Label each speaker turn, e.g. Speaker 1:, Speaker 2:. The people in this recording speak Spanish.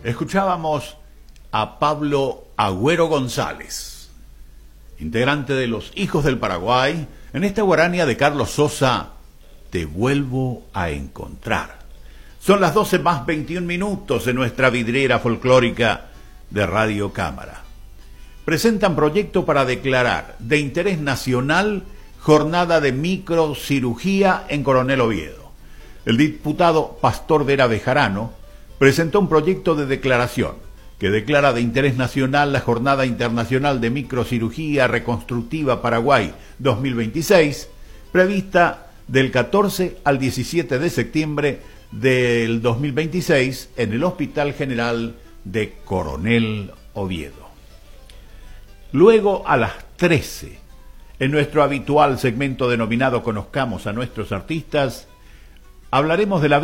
Speaker 1: Escuchábamos a Pablo Agüero González, integrante de los Hijos del Paraguay, en esta guarania de Carlos Sosa, Te vuelvo a encontrar. Son las 12 más 21 minutos en nuestra vidriera folclórica de Radio Cámara. Presentan proyecto para declarar de interés nacional jornada de microcirugía en Coronel Oviedo. El diputado Pastor Vera Bejarano presentó un proyecto de declaración que declara de interés nacional la Jornada Internacional de Microcirugía Reconstructiva Paraguay 2026, prevista del 14 al 17 de septiembre del 2026 en el Hospital General de Coronel Oviedo. Luego, a las 13, en nuestro habitual segmento denominado Conozcamos a nuestros artistas, hablaremos de la